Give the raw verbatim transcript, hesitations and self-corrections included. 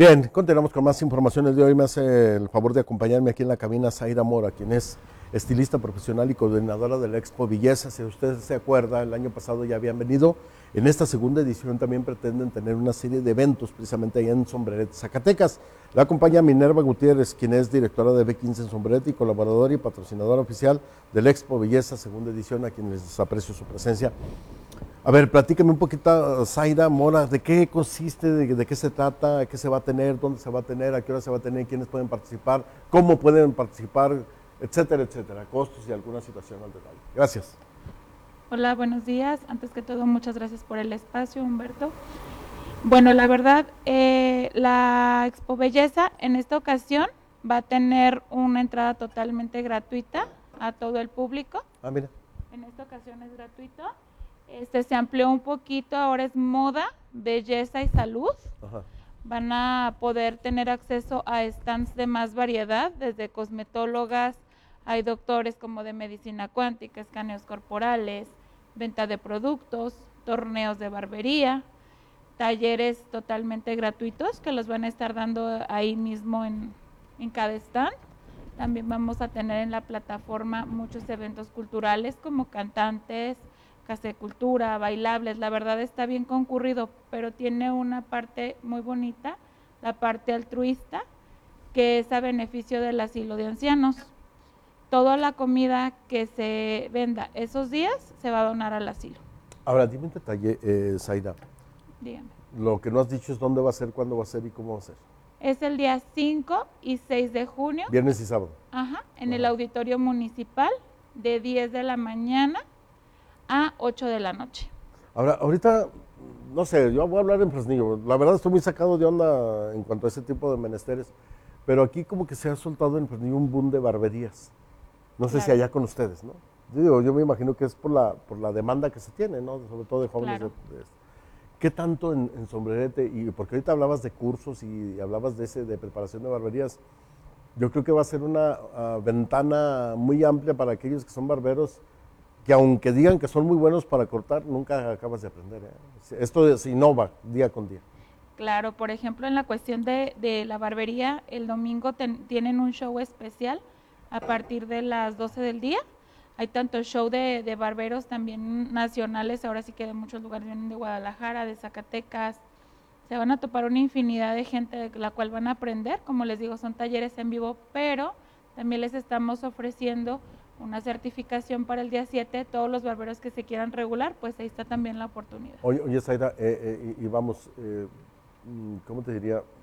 Bien, continuamos con más información. El día de hoy me hace el favor de acompañarme aquí en la cabina Zaira Mora, quien es estilista profesional y coordinadora de la Expo Belleza. Si usted se acuerda, el año pasado ya habían venido. En esta segunda edición también pretenden tener una serie de eventos precisamente allá en Sombrerete, Zacatecas. La acompaña Minerva Gutiérrez, quien es directora de B quince en Sombrerete y colaboradora y patrocinadora oficial de la Expo Belleza segunda edición, a quienes les aprecio su presencia. A ver, platícame un poquito, Zaira Mora, ¿de qué consiste, de, de qué se trata, qué se va a tener, dónde se va a tener, a qué hora se va a tener, quiénes pueden participar, cómo pueden participar, etcétera, etcétera, costos y alguna situación al detalle? Gracias. Hola, buenos días. Antes que todo, muchas gracias por el espacio, Humberto. Bueno, la verdad, eh, la Expo Belleza en esta ocasión va a tener una entrada totalmente gratuita a todo el público. Ah, mira. En esta ocasión es gratuito. Este se amplió un poquito, ahora es moda, belleza y salud. Ajá. Van a poder tener acceso a stands de más variedad, desde cosmetólogas, hay doctores como de medicina cuántica, escaneos corporales, venta de productos, torneos de barbería, talleres totalmente gratuitos que los van a estar dando ahí mismo en, en cada stand. También vamos a tener en la plataforma muchos eventos culturales como cantantes, casa de cultura, bailables. La verdad está bien concurrido, pero tiene una parte muy bonita, la parte altruista, que es a beneficio del asilo de ancianos. Toda la comida que se venda esos días se va a donar al asilo. Ahora, dime un detalle, eh, Zaira. Dígame. Lo que no has dicho es dónde va a ser, cuándo va a ser y cómo va a ser. Es el día cinco y seis de junio. Viernes y sábado. Ajá, en Ajá. el auditorio municipal de diez de la mañana a ocho de la noche. Ahora, ahorita, no sé, yo voy a hablar en Fresnillo. La verdad estoy muy sacado de onda en cuanto a ese tipo de menesteres, pero aquí como que se ha soltado en Fresnillo un boom de barberías. No sé Claro. si allá con ustedes, ¿no? Yo, digo, yo me imagino que es por la, por la demanda que se tiene, ¿no? Sobre todo de jóvenes. Claro. De, de, ¿Qué tanto en, en Sombrerete? Y porque ahorita hablabas de cursos y hablabas de ese de preparación de barberías. Yo creo que va a ser una uh, ventana muy amplia para aquellos que son barberos, que aunque digan que son muy buenos para cortar, nunca acabas de aprender, ¿eh? Esto se innova día con día. Claro, por ejemplo, en la cuestión de, de la barbería, el domingo ten, tienen un show especial a partir de las doce del día. Hay tanto show de, de barberos también nacionales, ahora sí que de muchos lugares vienen de Guadalajara, de Zacatecas. Se van a topar una infinidad de gente de la cual van a aprender. Como les digo, son talleres en vivo, pero también les estamos ofreciendo una certificación para el día siete. Todos los barberos que se quieran regular, pues ahí está también la oportunidad. Oye, oye Zaira, eh, eh, y, y vamos, eh, ¿cómo te diría?